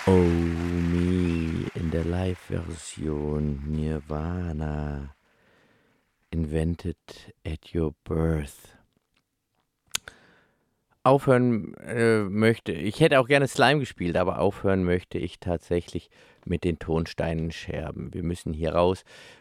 Oh Me in der Live-Version Nirvana Invented at Your Birth. Aufhören möchte ich hätte auch gerne Slime gespielt, aber aufhören möchte ich tatsächlich mit den Tonsteinen Scherben. Wir müssen hier raus.